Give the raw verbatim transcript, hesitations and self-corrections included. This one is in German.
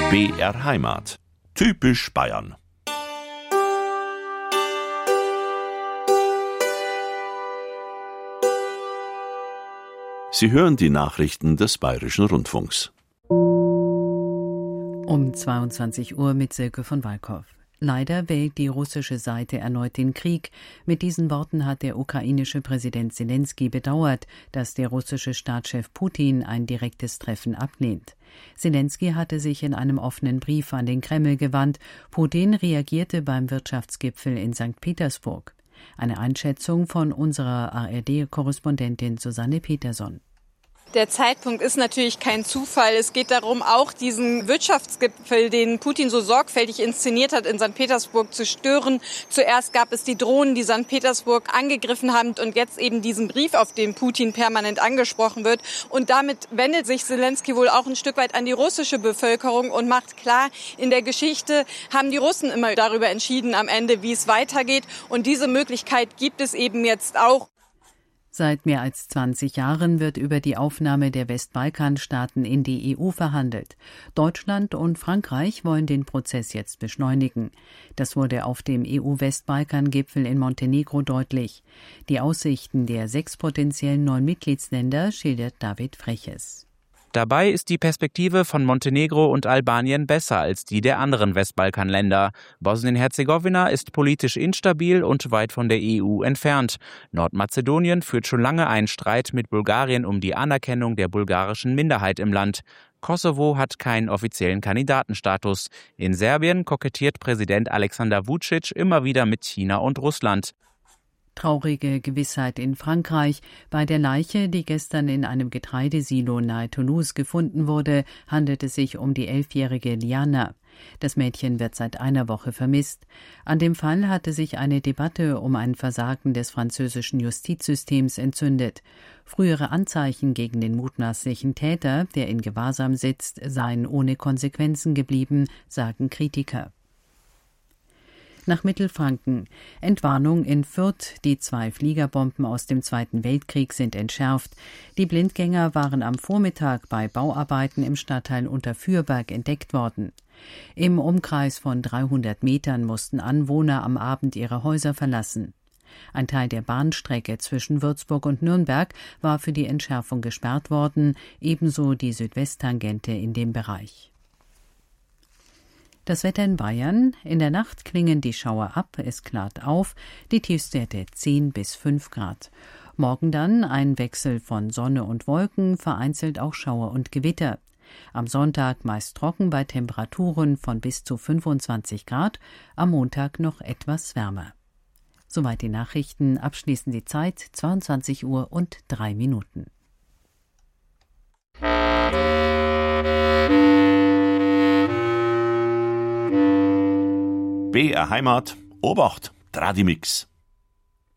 B R Heimat. Typisch Bayern. Sie hören die Nachrichten des Bayerischen Rundfunks. Um zweiundzwanzig Uhr mit Silke von Walkow. Leider wählt die russische Seite erneut den Krieg. Mit diesen Worten hat der ukrainische Präsident Selenskyj bedauert, dass der russische Staatschef Putin ein direktes Treffen ablehnt. Selenskyj hatte sich in einem offenen Brief an den Kreml gewandt. Putin reagierte beim Wirtschaftsgipfel in Sankt Petersburg. Eine Einschätzung von unserer A R D-Korrespondentin Susanne Peterson. Der Zeitpunkt ist natürlich kein Zufall. Es geht darum, auch diesen Wirtschaftsgipfel, den Putin so sorgfältig inszeniert hat, in Sankt Petersburg zu stören. Zuerst gab es die Drohnen, die Sankt Petersburg angegriffen haben, und jetzt eben diesen Brief, auf den Putin permanent angesprochen wird. Und damit wendet sich Selenskyj wohl auch ein Stück weit an die russische Bevölkerung und macht klar, in der Geschichte haben die Russen immer darüber entschieden am Ende, wie es weitergeht. Und diese Möglichkeit gibt es eben jetzt auch. Seit mehr als zwanzig Jahren wird über die Aufnahme der Westbalkanstaaten in die E U verhandelt. Deutschland und Frankreich wollen den Prozess jetzt beschleunigen. Das wurde auf dem E U-Westbalkan-Gipfel in Montenegro deutlich. Die Aussichten der sechs potenziellen neuen Mitgliedsländer schildert David Freches. Dabei ist die Perspektive von Montenegro und Albanien besser als die der anderen Westbalkanländer. Bosnien-Herzegowina ist politisch instabil und weit von der E U entfernt. Nordmazedonien führt schon lange einen Streit mit Bulgarien um die Anerkennung der bulgarischen Minderheit im Land. Kosovo hat keinen offiziellen Kandidatenstatus. In Serbien kokettiert Präsident Alexander Vučić immer wieder mit China und Russland. Traurige Gewissheit in Frankreich. Bei der Leiche, die gestern in einem Getreidesilo nahe Toulouse gefunden wurde, handelt es sich um die elfjährige Liana. Das Mädchen wird seit einer Woche vermisst. An dem Fall hatte sich eine Debatte um ein Versagen des französischen Justizsystems entzündet. Frühere Anzeichen gegen den mutmaßlichen Täter, der in Gewahrsam sitzt, seien ohne Konsequenzen geblieben, sagen Kritiker. Nach Mittelfranken. Entwarnung in Fürth. Die zwei Fliegerbomben aus dem Zweiten Weltkrieg sind entschärft. Die Blindgänger waren am Vormittag bei Bauarbeiten im Stadtteil Unterfürberg entdeckt worden. Im Umkreis von dreihundert Metern mussten Anwohner am Abend ihre Häuser verlassen. Ein Teil der Bahnstrecke zwischen Würzburg und Nürnberg war für die Entschärfung gesperrt worden, ebenso die Südwesttangente in dem Bereich. Das Wetter in Bayern. In der Nacht klingen die Schauer ab, es klart auf, die Tiefstwerte zehn bis fünf Grad. Morgen dann ein Wechsel von Sonne und Wolken, vereinzelt auch Schauer und Gewitter. Am Sonntag meist trocken bei Temperaturen von bis zu fünfundzwanzig Grad, am Montag noch etwas wärmer. Soweit die Nachrichten, abschließend die Zeit, zweiundzwanzig Uhr und drei Minuten. B R Heimat. Obacht, Tradimix.